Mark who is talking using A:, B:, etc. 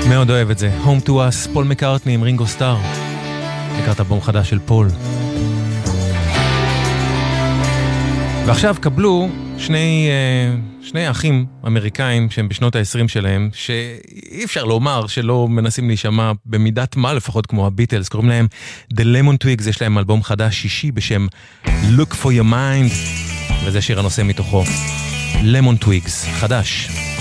A: מאוד אוהב את זה. Home to Us, פול מקארטני עם רינגו סטאר. לקראת אלבום חדש של פול. ועכשיו קבלו שני אחים אמריקאים שהם בשנות ה-20 שלהם, שאי אפשר לומר שלא מנסים להישמע במידת מה, לפחות כמו הביטלס. קוראים להם The Lemon Twigs, יש להם אלבום חדש שישי בשם Look for Your Mind, וזה שיר הנושא מתוכו. Lemon Twigs, חדש.